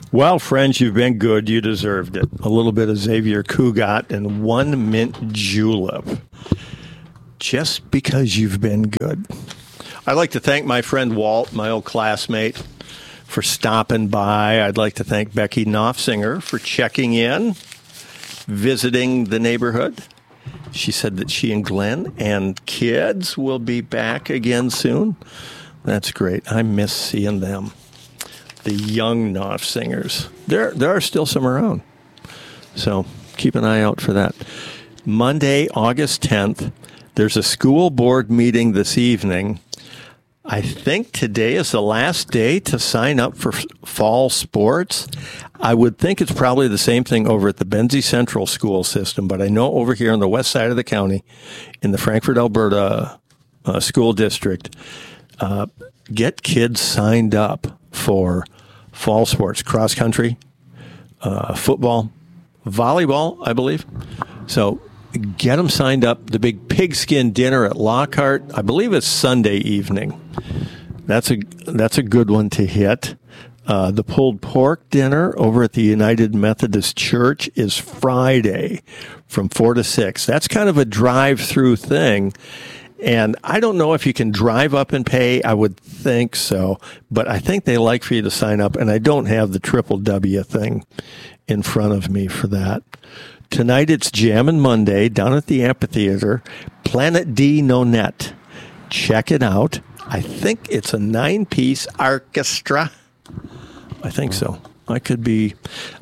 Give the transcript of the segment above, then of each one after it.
Well, friends, you've been good. You deserved it. A little bit of Xavier Cugat and one mint julep. Just because you've been good. I'd like to thank my friend Walt, my old classmate, for stopping by. I'd like to thank Becky Knopfsinger for checking in, visiting the neighborhood. She said that she and Glenn and kids will be back again soon. That's great. I miss seeing them. The young Knopfsingers. There are still some around. So keep an eye out for that. Monday, August 10th, there's a school board meeting this evening. I think today is the last day to sign up for fall sports. I would think it's probably the same thing over at the Benzie Central School System, but I know over here on the west side of the county, in the Frankfort, Alberta School District, get kids signed up for fall sports, cross country, football, volleyball, I believe. So get them signed up. The big pigskin dinner at Lockhart, I believe it's Sunday evening. That's a good one to hit. The pulled pork dinner over at the United Methodist Church is Friday from 4 to 6. That's kind of a drive-through thing. And I don't know if you can drive up and pay. I would think so. But I think they like for you to sign up. And I don't have the Triple W thing in front of me for that. Tonight it's Jammin' Monday down at the amphitheater. Planet D No Net. Check it out. I think it's a 9-piece orchestra. I think so. I could be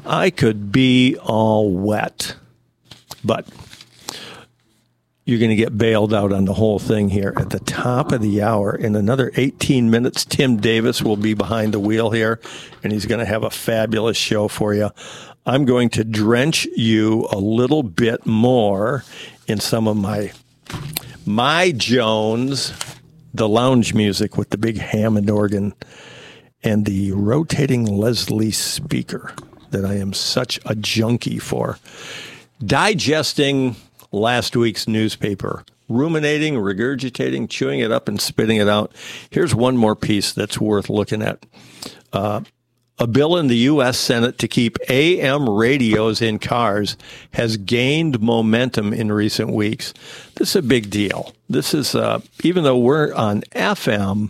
all wet. But you're going to get bailed out on the whole thing here at the top of the hour. In another 18 minutes, Tim Davis will be behind the wheel here, and he's going to have a fabulous show for you. I'm going to drench you a little bit more in some of my Jones, the lounge music with the big Hammond organ and the rotating Leslie speaker that I am such a junkie for. Digesting last week's newspaper, ruminating, regurgitating, chewing it up, and spitting it out. Here's one more piece that's worth looking at. A bill in the U.S. Senate to keep AM radios in cars has gained momentum in recent weeks. This is a big deal. This is, even though we're on FM,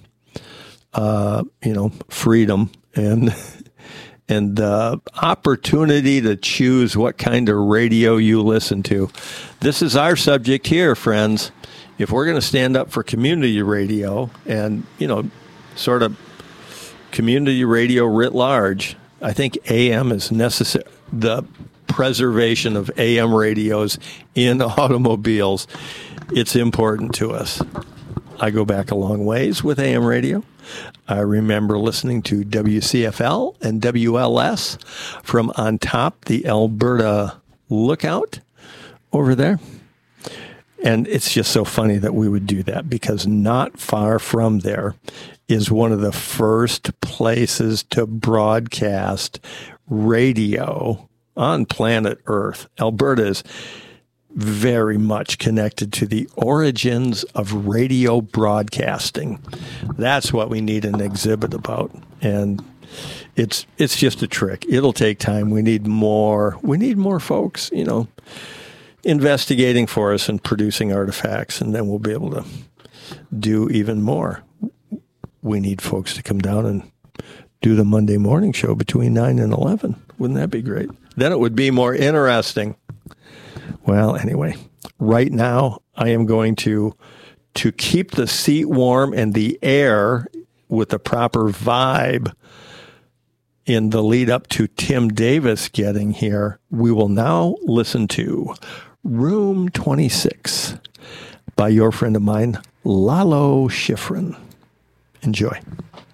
freedom and opportunity to choose what kind of radio you listen to. This is our subject here, friends. If we're going to stand up for community radio and, sort of community radio writ large, I think AM is necessary. The preservation of AM radios in automobiles, it's important to us. I go back a long ways with AM radio. I remember listening to WCFL and WLS from on top the Alberta Lookout over there. And it's just so funny that we would do that because not far from there is one of the first places to broadcast radio on planet Earth. Alberta is very much connected to the origins of radio broadcasting. That's what we need an exhibit about. And it's just a trick. It'll take time. We need more folks, investigating for us and producing artifacts, and then we'll be able to do even more. We need folks to come down and do the Monday morning show between 9 and 11. Wouldn't that be great? Then it would be more interesting. Well, anyway, right now I am going to keep the seat warm and the air with the proper vibe in the lead up to Tim Davis getting here. We will now listen to Room 26 by your friend of mine, Lalo Schifrin. Enjoy.